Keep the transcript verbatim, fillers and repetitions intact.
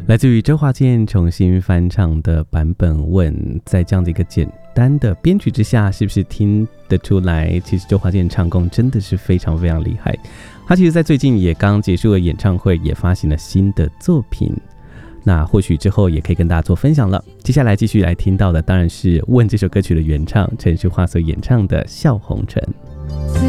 来自于周华健重新翻唱的版本《问》，在这样的一个简单的编曲之下，是不是听得出来，其实周华健唱功真的是非常非常厉害。他其实在最近也刚结束了演唱会，也发行了新的作品，那或许之后也可以跟大家做分享了。接下来继续来听到的当然是《问》这首歌曲的原唱陈淑桦所演唱的《笑红尘》。